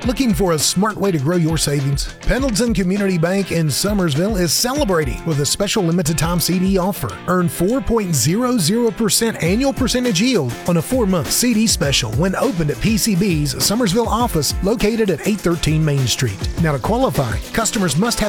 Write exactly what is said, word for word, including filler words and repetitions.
Looking for a smart way to grow your savings? Pendleton Community Bank in Summersville is celebrating with a special limited time C D offer. Earn four point zero zero percent annual percentage yield on a four-month C D special when opened at P C B's Summersville office located at eight thirteen Main Street. Now to qualify, customers must have